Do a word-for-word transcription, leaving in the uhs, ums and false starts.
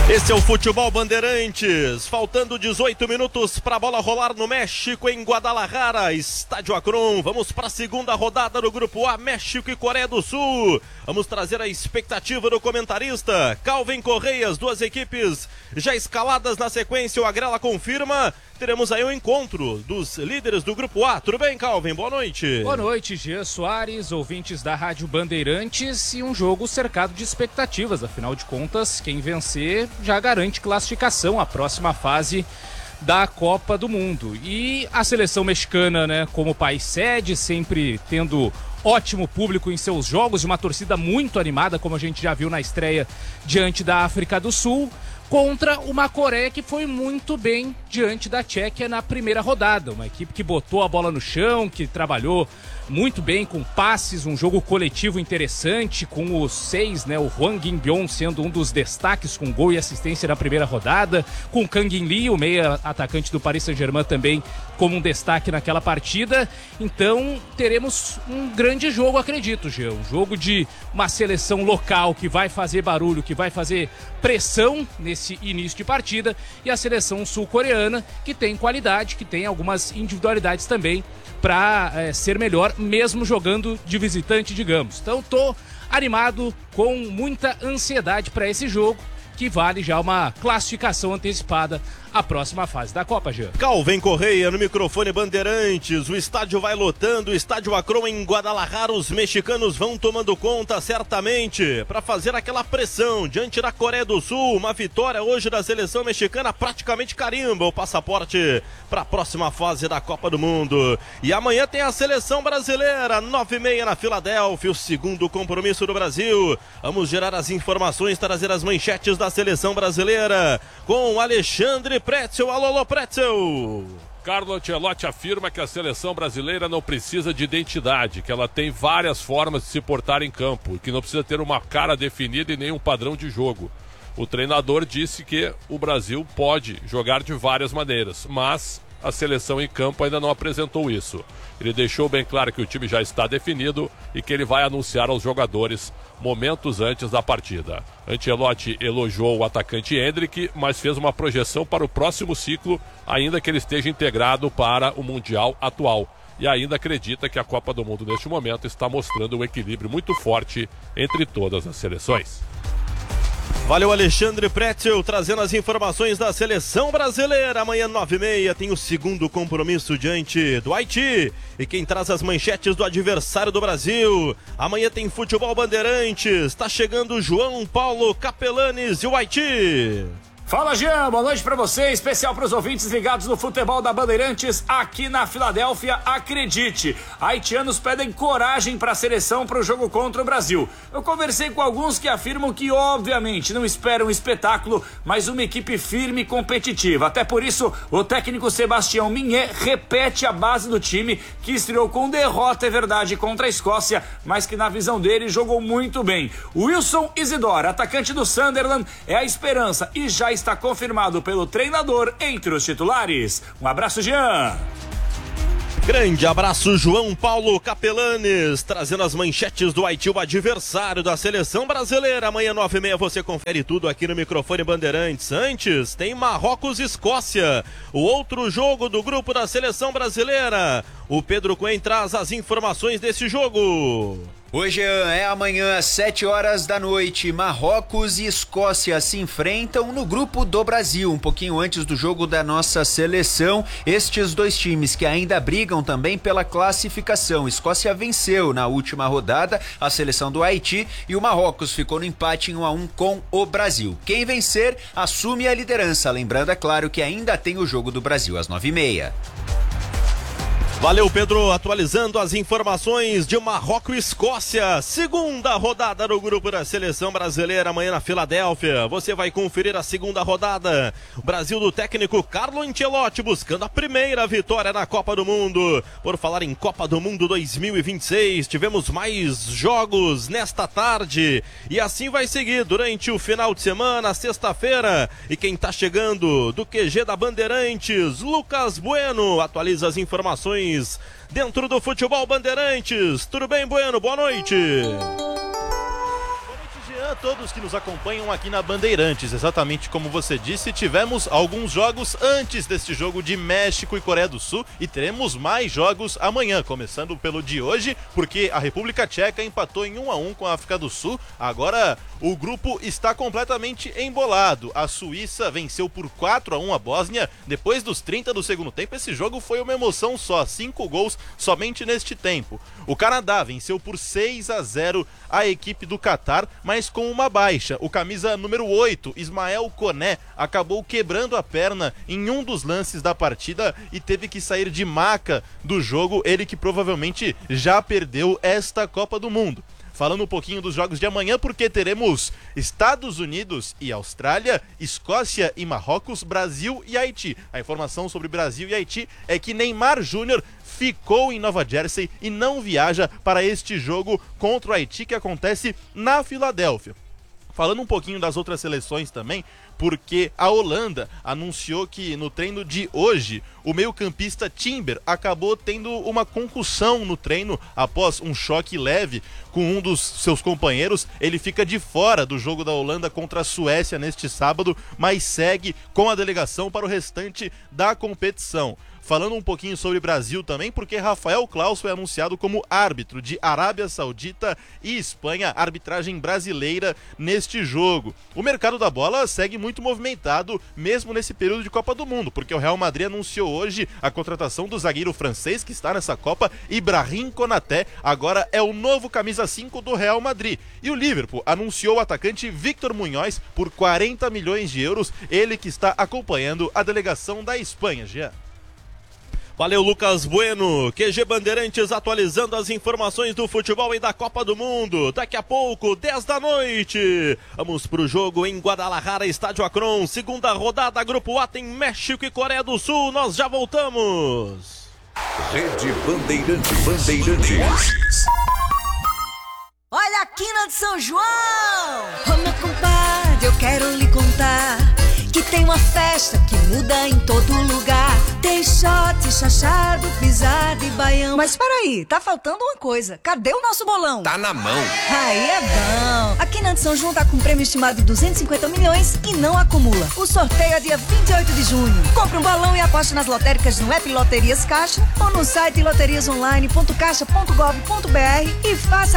Esse é o Futebol Bandeirantes, faltando dezoito minutos para a bola rolar no México, em Guadalajara, Estádio Akron. Vamos para a segunda rodada do Grupo A, México e Coreia do Sul. Vamos trazer a expectativa do comentarista Calvin Correia, as duas equipes já escaladas na sequência, o Agrela confirma. Teremos aí um encontro dos líderes do Grupo A. Tudo bem, Calvin? Boa noite. Boa noite, Jean Soares, ouvintes da Rádio Bandeirantes, e um jogo cercado de expectativas. Afinal de contas, quem vencer já garante classificação à próxima fase da Copa do Mundo. E a seleção mexicana, né, como país sede, sempre tendo ótimo público em seus jogos, uma torcida muito animada, como a gente já viu na estreia diante da África do Sul, contra uma Coreia que foi muito bem diante da Tchequia na primeira rodada. Uma equipe que botou a bola no chão, que trabalhou muito bem com passes, um jogo coletivo interessante, com os seis, né, o Hwang In-byong sendo um dos destaques, com gol e assistência na primeira rodada, com o Kang In-lee, o meia atacante do Paris Saint-Germain, também como um destaque naquela partida. Então teremos um grande jogo, acredito, Gê, um jogo de uma seleção local que vai fazer barulho, que vai fazer pressão nesse início de partida, e a seleção sul-coreana que tem qualidade, que tem algumas individualidades também para é, ser melhor, mesmo jogando de visitante, digamos. Então tô animado, com muita ansiedade para esse jogo, que vale já uma classificação antecipada à próxima fase da Copa, Jean. Calvin Correia no microfone Bandeirantes. O estádio vai lotando, o estádio Akron em Guadalajara. Os mexicanos vão tomando conta certamente para fazer aquela pressão diante da Coreia do Sul. Uma vitória hoje da seleção mexicana praticamente carimba o passaporte para a próxima fase da Copa do Mundo. E amanhã tem a seleção brasileira, nove e meia na Filadélfia, o segundo compromisso do Brasil. Vamos gerar as informações, trazer as manchetes da seleção brasileira com Alexandre Pretzel. Alô, alô, Pretzel. Carlo Ancelotti afirma que a seleção brasileira não precisa de identidade, que ela tem várias formas de se portar em campo e que não precisa ter uma cara definida e nenhum padrão de jogo. O treinador disse que o Brasil pode jogar de várias maneiras, mas a seleção em campo ainda não apresentou isso. Ele deixou bem claro que o time já está definido e que ele vai anunciar aos jogadores momentos antes da partida. Ancelotti elogiou o atacante Endrick, mas fez uma projeção para o próximo ciclo, ainda que ele esteja integrado para o Mundial atual. E ainda acredita que a Copa do Mundo neste momento está mostrando um equilíbrio muito forte entre todas as seleções. Valeu, Alexandre Pretzel, trazendo as informações da seleção brasileira. Amanhã, nove e meia, tem o segundo compromisso diante do Haiti. E quem traz as manchetes do adversário do Brasil. Amanhã tem Futebol Bandeirantes. Está chegando João Paulo Capelanes e o Haiti. Fala, Jean, boa noite pra você, especial pros ouvintes ligados no Futebol da Bandeirantes aqui na Filadélfia. Acredite, haitianos pedem coragem pra seleção pro jogo contra o Brasil. Eu conversei com alguns que afirmam que obviamente não esperam um espetáculo, mas uma equipe firme e competitiva. Até por isso, o técnico Sebastião Mignet repete a base do time, que estreou com derrota, é verdade, contra a Escócia, mas que na visão dele jogou muito bem. Wilson Isidore, atacante do Sunderland, é a esperança e já está confirmado pelo treinador entre os titulares. Um abraço, Jean. Grande abraço, João Paulo Capelanes, trazendo as manchetes do Haiti, o adversário da seleção brasileira. Amanhã, nove e meia, você confere tudo aqui no microfone Bandeirantes. Antes, tem Marrocos e Escócia, o outro jogo do grupo da seleção brasileira. O Pedro Coen traz as informações desse jogo. Hoje é amanhã às sete horas da noite. Marrocos e Escócia se enfrentam no grupo do Brasil, um pouquinho antes do jogo da nossa seleção. Estes dois times que ainda brigam também pela classificação. Escócia venceu na última rodada a seleção do Haiti e o Marrocos ficou no empate em um a um com o Brasil. Quem vencer assume a liderança. Lembrando, é claro, que ainda tem o jogo do Brasil às nove e meia. Valeu, Pedro, atualizando as informações de Marrocos e Escócia, segunda rodada do grupo da seleção brasileira, amanhã na Filadélfia. Você vai conferir a segunda rodada. O Brasil do técnico Carlo Ancelotti buscando a primeira vitória na Copa do Mundo. Por falar em Copa do Mundo dois mil e vinte e seis, tivemos mais jogos nesta tarde e assim vai seguir durante o final de semana, sexta-feira. E quem tá chegando do Q G da Bandeirantes, Lucas Bueno, atualiza as informações dentro do Futebol Bandeirantes. Tudo bem, Bueno? Boa noite. todos que nos acompanham aqui na Bandeirantes. Exatamente como você disse, tivemos alguns jogos antes deste jogo de México e Coreia do Sul e teremos mais jogos amanhã, começando pelo de hoje, porque a República Tcheca empatou em um a um com a África do Sul. Agora o grupo está completamente embolado. A Suíça venceu por quatro a um a Bósnia depois dos trinta do segundo tempo. Esse jogo foi uma emoção só, cinco gols somente neste tempo. O Canadá venceu por seis a zero a equipe do Catar, mas com uma baixa. O camisa número oito, Ismael Koné, acabou quebrando a perna em um dos lances da partida e teve que sair de maca do jogo, ele que provavelmente já perdeu esta Copa do Mundo. Falando um pouquinho dos jogos de amanhã, porque teremos Estados Unidos e Austrália, Escócia e Marrocos, Brasil e Haiti. A informação sobre Brasil e Haiti é que Neymar Júnior ficou em Nova Jersey e não viaja para este jogo contra o Haiti, que acontece na Filadélfia. Falando um pouquinho das outras seleções também, porque a Holanda anunciou que no treino de hoje o meio-campista Timber acabou tendo uma concussão no treino após um choque leve com um dos seus companheiros. Ele fica de fora do jogo da Holanda contra a Suécia neste sábado, mas segue com a delegação para o restante da competição. Falando um pouquinho sobre Brasil também, porque Rafael Claus foi anunciado como árbitro de Arábia Saudita e Espanha, arbitragem brasileira neste jogo. O mercado da bola segue muito movimentado, mesmo nesse período de Copa do Mundo, porque o Real Madrid anunciou hoje a contratação do zagueiro francês que está nessa Copa, Ibrahim Konaté, agora é o novo camisa cinco do Real Madrid. E o Liverpool anunciou o atacante Victor Munhoz por quarenta milhões de euros, ele que está acompanhando a delegação da Espanha, Jean. Valeu, Lucas Bueno. Q G Bandeirantes atualizando as informações do futebol e da Copa do Mundo. Daqui a pouco, dez da noite. Vamos pro jogo em Guadalajara, Estádio Akron. Segunda rodada, Grupo A tem México e Coreia do Sul. Nós já voltamos. Rede Bandeirantes. Bandeirantes. Olha a quina de São João! Ô meu compadre, eu quero lhe contar que tem uma festa que muda em todo lugar. Tem shot, chachado, pisada e baião. Mas peraí, tá faltando uma coisa. Cadê o nosso bolão? Tá na mão. Aí é bom. A Quina de São João tá com um prêmio estimado de duzentos e cinquenta milhões e não acumula. O sorteio é dia vinte e oito de junho. Compre um balão e aposte nas lotéricas no app Loterias Caixa ou no site loterias online ponto caixa ponto gov ponto br e faça